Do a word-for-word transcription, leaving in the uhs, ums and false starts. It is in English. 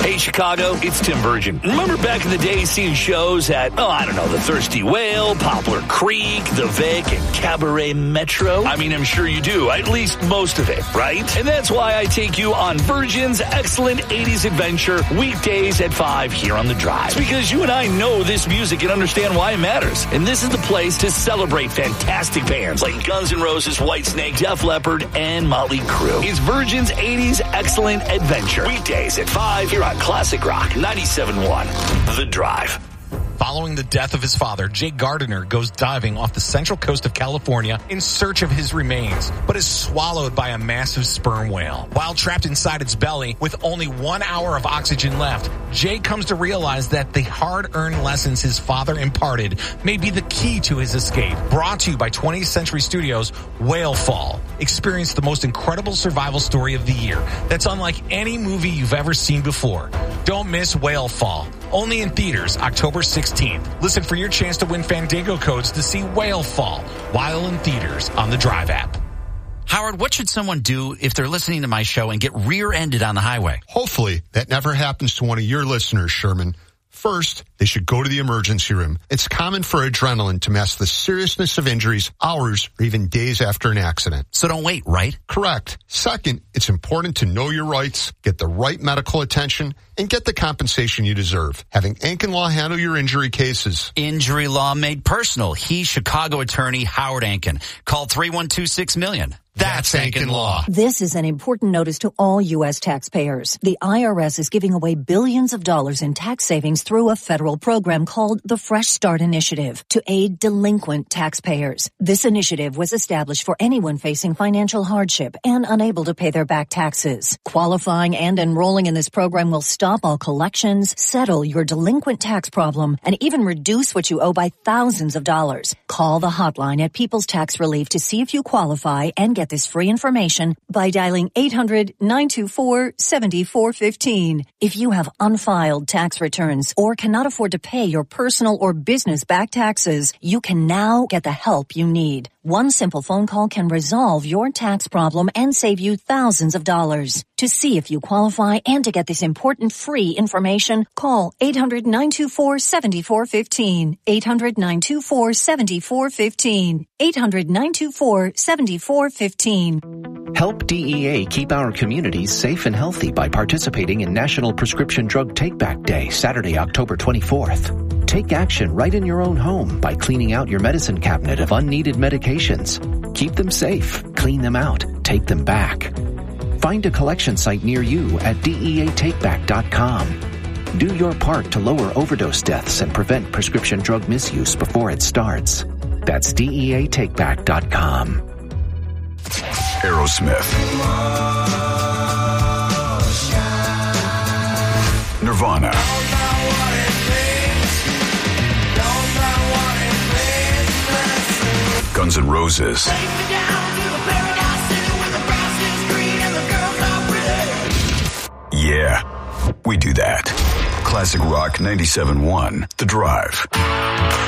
Hey, Chicago, it's Tim Virgin. Remember back in the day seeing shows at, oh, I don't know, the Thirsty Whale, Poplar Creek, the Vic, and Cabaret Metro? I mean, I'm sure you do, at least most of it, right? And that's why I take you on Virgin's excellent eighties adventure weekdays at five here on The Drive. It's because you and I know this music and understand why it matters. And this is the place to celebrate fantastic bands like Guns N' Roses, Whitesnake, Def Leppard, and Motley Crue. It's Virgin's eighties excellent adventure weekdays at five here on Classic Rock ninety-seven point one, The Drive. Following the death of his father, Jay Gardiner goes diving off the central coast of California in search of his remains, but is swallowed by a massive sperm whale. While trapped inside its belly with only one hour of oxygen left, Jay comes to realize that the hard-earned lessons his father imparted may be the key to his escape. Brought to you by twentieth Century Studios, Whale Fall. Experience the most incredible survival story of the year that's unlike any movie you've ever seen before. Don't miss Whale Fall. Only in theaters October sixteenth. Listen for your chance to win Fandango codes to see Whale Fall while in theaters on the Drive app. Howard, what should someone do if they're listening to my show and get rear-ended on the highway? Hopefully that never happens to one of your listeners, Sherman. First, they should go to the emergency room. It's common for adrenaline to mask the seriousness of injuries hours or even days after an accident. So don't wait, right? Correct. Second, it's important to know your rights, get the right medical attention, and get the compensation you deserve. Having Ankin Law handle your injury cases. Injury law made personal. He's Chicago attorney Howard Ankin. Call three one two six million. That's Ankin Law. This is an important notice to all U S taxpayers. The I R S is giving away billions of dollars in tax savings through a federal program called the Fresh Start Initiative to aid delinquent taxpayers. This initiative was established for anyone facing financial hardship and unable to pay their back taxes. Qualifying and enrolling in this program will stop all collections, settle your delinquent tax problem, and even reduce what you owe by thousands of dollars. Call the hotline at People's Tax Relief to see if you qualify and get this free information by dialing eight hundred, nine two four, seven four one five. If you have unfiled tax returns or cannot afford to pay your personal or business back taxes, you can now get the help you need. One simple phone call can resolve your tax problem and save you thousands of dollars. To see if you qualify and to get this important free information, call eight hundred, nine two four, seven four one five. eight hundred, nine two four, seven four one five. eight hundred, nine two four, seven four one five. Help D E A keep our communities safe and healthy by participating in National Prescription Drug Take-Back Day, Saturday, October twenty-fourth. Take action right in your own home by cleaning out your medicine cabinet of unneeded medications. Keep them safe, clean them out, take them back. Find a collection site near you at D E A take back dot com. Do your part to lower overdose deaths and prevent prescription drug misuse before it starts. That's D E A take back dot com. Aerosmith, Nirvana, Guns N' Roses, yeah, we do that. Classic Rock ninety-seven point one, The Drive.